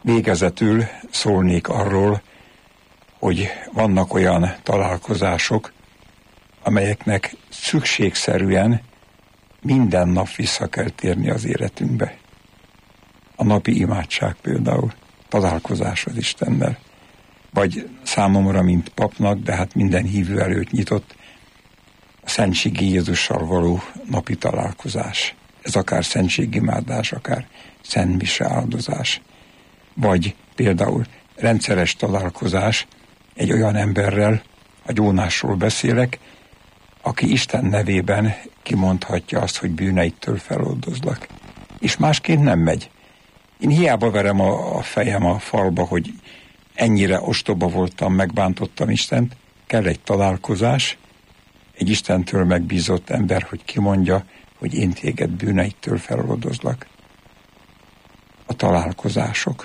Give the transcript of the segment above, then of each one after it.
Végezetül szólnék arról, hogy vannak olyan találkozások, amelyeknek szükségszerűen minden nap vissza kell térni az életünkbe. A napi imádság például, találkozás az Istennel. Vagy számomra, mint papnak, de hát minden hívő előtt nyitott, a szentségi Jézussal való napi találkozás. Ez akár szentségimádás, akár szentmise áldozás. Vagy például rendszeres találkozás egy olyan emberrel, a Jónásról beszélek, aki Isten nevében kimondhatja azt, hogy bűneittől feloldozlak. És másként nem megy. Én hiába verem a fejem a falba, hogy ennyire ostoba voltam, megbántottam Istent, kell egy találkozás, egy Istentől megbízott ember, hogy kimondja, hogy én téged bűneittől feloldozlak. A találkozások.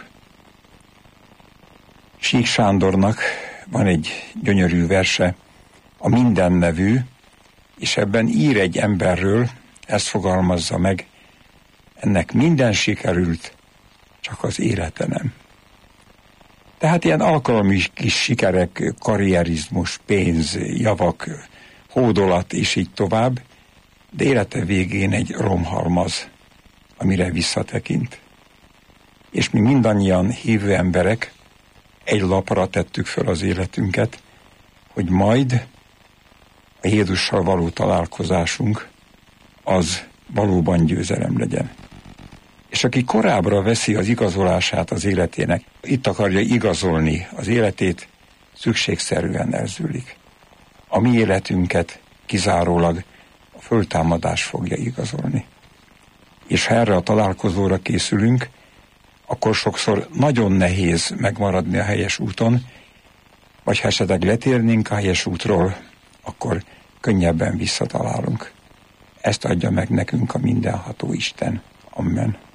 Sík Sándornak van egy gyönyörű verse, a Minden nevű, és ebben ír egy emberről, ezt fogalmazza meg, ennek minden sikerült, csak az élete nem. Tehát ilyen alkalmi kis sikerek, karrierizmus, pénz, javak, hódolat és így tovább, de élete végén egy romhalmaz, amire visszatekint. És mi mindannyian hívő emberek egy lapra tettük föl az életünket, hogy majd a Jézussal való találkozásunk az valóban győzelem legyen. És aki korábbra veszi az igazolását az életének, itt akarja igazolni az életét, szükségszerűen elzülik. A mi életünket kizárólag a föltámadás fogja igazolni. És ha erre a találkozóra készülünk, akkor sokszor nagyon nehéz megmaradni a helyes úton, vagy ha esetleg letérnénk a helyes útról, akkor könnyebben visszatalálunk. Ezt adja meg nekünk a mindenható Isten. Amen.